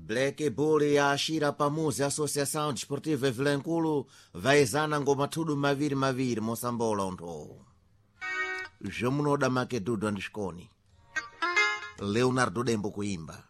Black Bull yaashira pamuzi Associação Desportiva Vilankulu vaizana ngoma thudu maviri mosambola ontho Jomunoda Makedudo andishkoni Leonardo Dembo kuimba